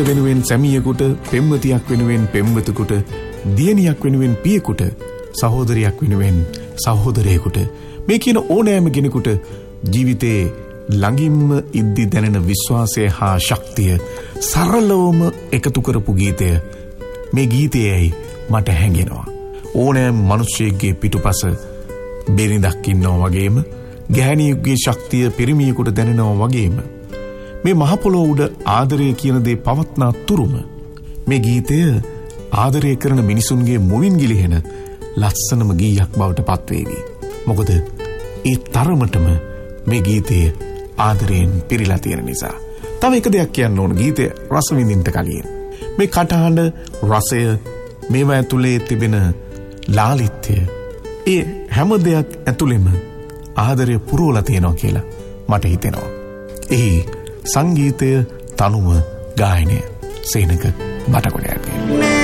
වෙනුවෙන් සැමියෙකුට, පෙම්වතියක් වෙනුවෙන් පෙම්වතෙකුට, දියණියක් වෙනුවෙන් පියෙකුට, සහෝදරයක් වෙනුවෙන් සහෝදරයෙකුට, මේ කියන ඕනෑම කෙනෙකුට ජීවිතේ ළඟින්ම ඉද්දි දැනෙන විශ්වාසය හා ශක්තිය සරලවම එකතු කරපු ගීතය මේ ගීතයයි මට හැඟෙනවා. ඕනෑම මිනිසෙක්ගේ පිටුපස බෙරිඳක් ඉන්නවා වගේම, ගැහණියෙකුගේ ශක්තිය පිරිමියෙකුට දැනෙනවා වගේම, මේ මහ පොළොව උඩ ආදරය කියන දේ පවත්නා තුරුම මේ ගීතය ආදරය කරන මිනිසුන්ගේ මුවින් ගිලිහෙන ලස්සනම ගීයක් බවට පත්වේවි. මොකද ඒ තරමටම මේ ගීතය ආදරයෙන් පිරීලා තියෙන නිසා. තව එක දෙයක් කියන්න ඕන ගීතය රස විඳින්න කලින්. මේ කටහඬ රසය, මේවා ඇතුලේ තිබෙන ලාලිත්‍ය, ඒ හැම දෙයක් ඇතුළෙම ආදරය පුරවලා තියෙනවා කියලා මට හිතෙනවා. එහි සංගීතය, තනුව, ගායනය සේනක බටකොඩයන්ගේ.